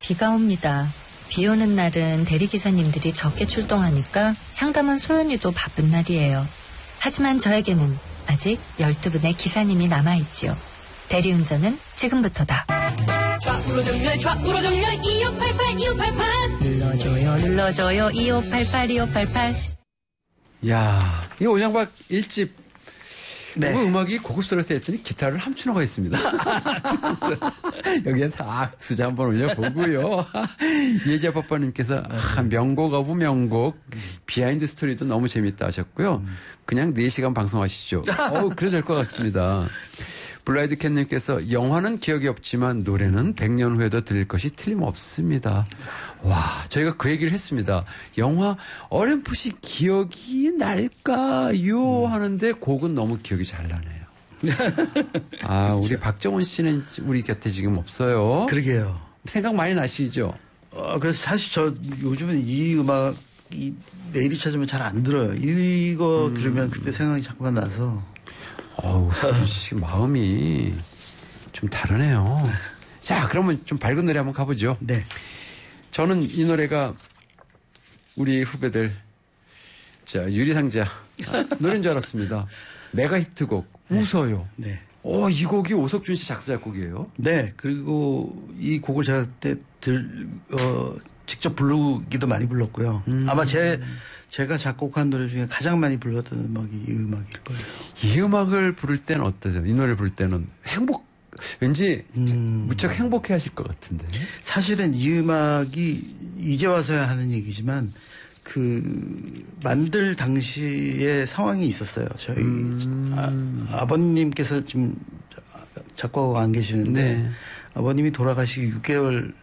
비가 옵니다. 비 오는 날은 대리기사님들이 적게 출동하니까 상담원 소연이도 바쁜 날이에요. 하지만 저에게는 아직 12분의 기사님이 남아있지요. 대리운전은 지금부터다. 좌우로 정렬 2588 눌러줘요 2588. 야, 이 오장박 1집 네. 음악이 고급스러워서 했더니 기타를 함춘호가 있습니다. 여기에 다 수자 한번 올려보고요. 예지아빠님께서 명곡 오브 명곡 비하인드 스토리도 너무 재밌다 하셨고요. 그냥 4시간 방송하시죠. 그래도 될 것 같습니다. 블라이드 캣님께서 영화는 기억이 없지만 노래는 100년 후에도 들을 것이 틀림없습니다. 와, 저희가 그 얘기를 했습니다. 영화 어렴풋이 기억이 날까요? 하는데 곡은 너무 기억이 잘 나네요. 아, 우리 박정원 씨는 우리 곁에 지금 없어요. 그러게요. 생각 많이 나시죠? 그래서 사실 저 요즘은 이 음악이 메일이 찾으면 잘 안 들어요. 이거 들으면 그때 생각이 자꾸만 나서. 서준 씨 마음이 좀 다르네요. 자, 그러면 좀 밝은 노래 한번 가보죠. 네. 저는 이 노래가 우리 후배들, 유리상자 노래인 줄 알았습니다. 메가 히트곡, 웃어요. 네. 이 곡이 오석준 씨 작사, 작곡이에요? 네. 그리고 이 곡을 제가 그때 직접 부르기도 많이 불렀고요. 아마 제가 작곡한 노래 중에 가장 많이 불렀던 음악이 이 음악일 거예요. 이 음악을 부를 때는 어떠세요? 이 노래를 부를 때는 왠지 무척 행복해 하실 것 같은데. 사실은 이 음악이 이제 와서야 하는 얘기지만 만들 당시에 상황이 있었어요. 저희 아버님께서 지금 작곡가가 안 계시는데 네. 아버님이 돌아가시기 6개월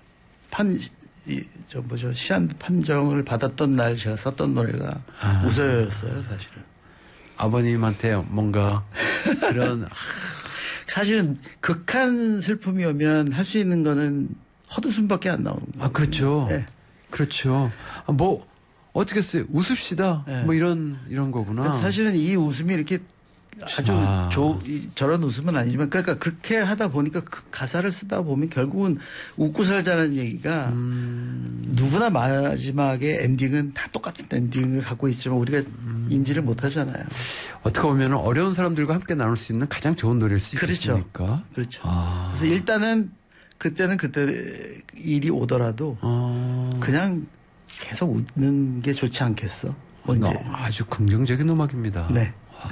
시한 판정을 받았던 날 제가 썼던 노래가 웃어요였어요, 사실은. 아버님한테 뭔가 그런. 사실은 극한 슬픔이 오면 할 수 있는 거는 헛웃음밖에 안 나오는 거예요. 그렇죠. 네. 그렇죠. 어떻게 했어요? 웃읍시다. 네. 이런 거구나. 사실은 이 웃음이 이렇게 아주 저런 웃음은 아니지만 그러니까 그렇게 하다 보니까 그 가사를 쓰다 보면 결국은 웃고 살자는 얘기가 누구나 마지막에 엔딩은 다 똑같은 엔딩을 갖고 있지만 우리가 인지를 못하잖아요. 어떻게 보면 어려운 사람들과 함께 나눌 수 있는 가장 좋은 노래일 수 있겠습니까? 그렇죠. 그래서 일단은 그때는 그때 일이 오더라도 그냥 계속 웃는 게 좋지 않겠어? 아주 긍정적인 음악입니다. 네.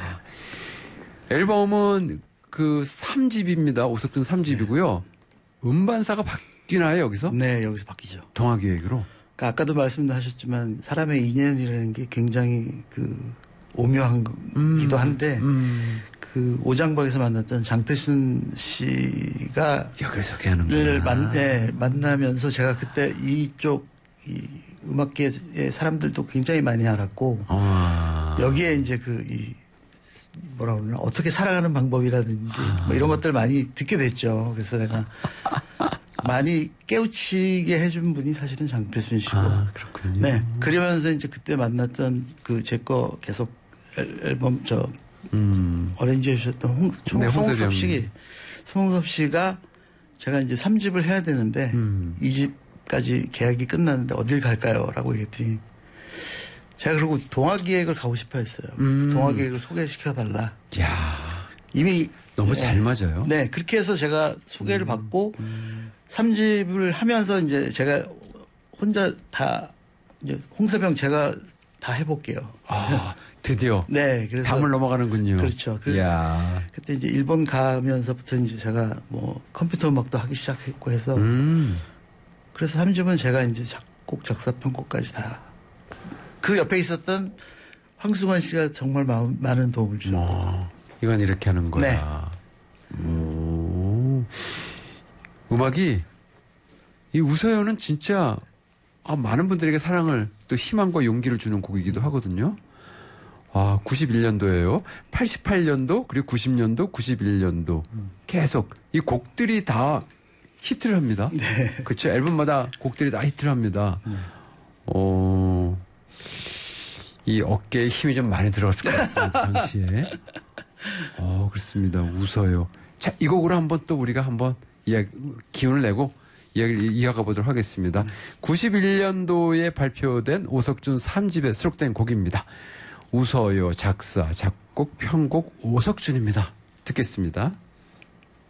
앨범은 3집입니다. 오석준 3집이고요. 음반사가 바뀌나요, 여기서? 네, 여기서 바뀌죠. 동화기획으로. 그러니까 아까도 말씀하셨지만 사람의 인연이라는 게 굉장히 오묘한 기도 한데 오장박에서 만났던 장필순 씨가 그래서 걔는 만나면서 제가 그때 이쪽 음악계의 사람들도 굉장히 많이 알았고 여기에 이제 뭐라 그러나 어떻게 살아가는 방법이라든지 이런 것들 많이 듣게 됐죠. 그래서 내가 많이 깨우치게 해준 분이 사실은 장필순 씨고. 그렇군요. 네. 그러면서 이제 그때 만났던 제 거 계속 앨범 어레인지 해주셨던 송홍섭 씨가 제가 이제 3집을 해야 되는데 2집까지 계약이 끝났는데 어딜 갈까요? 라고 얘기했더니 제가 그리고 동화기획을 가고 싶어 했어요. 동화기획을 소개시켜달라. 이야. 이미. 너무 잘 맞아요. 네. 그렇게 해서 제가 소개를 받고 3집을 하면서 이제 제가 혼자 이제 홍서병 제가 다 해볼게요. 드디어. 네. 그래서. 담을 넘어가는군요. 그렇죠. 이야. 그때 이제 일본 가면서부터 이제 제가 컴퓨터 음악도 하기 시작했고 해서. 그래서 3집은 제가 이제 작곡, 작사, 편곡까지 다. 그 옆에 있었던 황승환 씨가 정말 많은 도움을 주셨고. 이건 이렇게 하는 거야. 네. 음악이 이 웃어요는 진짜 많은 분들에게 사랑을 또 희망과 용기를 주는 곡이기도 하거든요. 91년도예요. 88년도 그리고 90년도 91년도 계속 이 곡들이 다 히트를 합니다. 네. 그렇죠. 앨범마다 곡들이 다 히트를 합니다. 이 어깨에 힘이 좀 많이 들어갔을 것 같습니다. 당시에. 그렇습니다. 웃어요. 자, 이 곡으로 한번 또 우리가 한번 기운을 내고 이야기를 이어가 보도록 하겠습니다. 91년도에 발표된 오석준 3집에 수록된 곡입니다. 웃어요 작사, 작곡, 편곡 오석준입니다. 듣겠습니다.